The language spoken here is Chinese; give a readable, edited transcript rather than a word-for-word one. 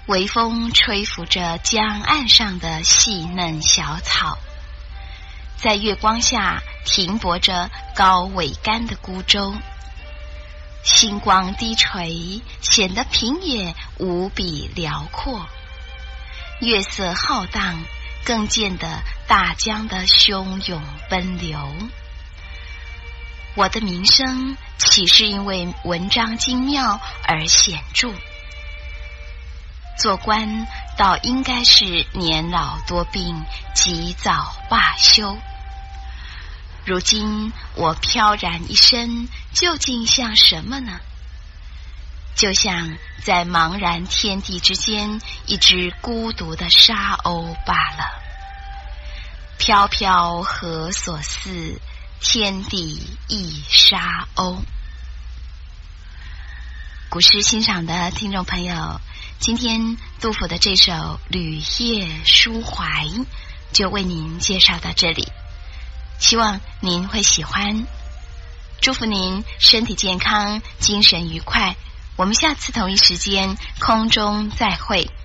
微风吹拂着江岸上的细嫩小草，在月光下停泊着高桅杆的孤舟，星光低垂，显得平野无比辽阔。月色浩荡，更见得大江的汹涌奔流。我的名声岂是因为文章精妙而显著？做官倒应该是年老多病，及早罢休。如今我飘然一身，究竟像什么呢？就像在茫然天地之间，一只孤独的沙鸥罢了。飘飘何所似，天地一沙鸥。古诗欣赏的听众朋友，今天杜甫的这首《旅夜抒怀》就为您介绍到这里，希望您会喜欢。祝福您身体健康，精神愉快。我们下次同一时间空中再会。